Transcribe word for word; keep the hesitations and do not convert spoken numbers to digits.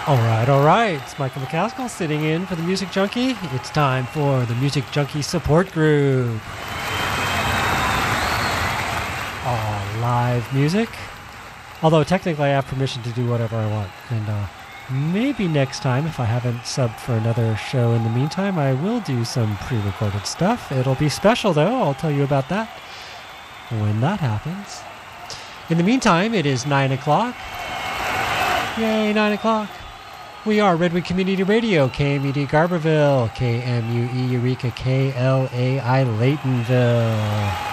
All right, all right. It's Michael McCaskill sitting in for the Music Junkie. It's time for the Music Junkie Support Group. All live music. Although technically I have permission to do whatever I want. And uh, maybe next time, if I haven't subbed for another show in the meantime, I will do some pre-recorded stuff. It'll be special, though. I'll tell you about that when that happens. In the meantime, it is nine o'clock. Yay, nine o'clock. We are Redwood Community Radio, K M U D Garberville, K M U E Eureka, K L A I Laytonville.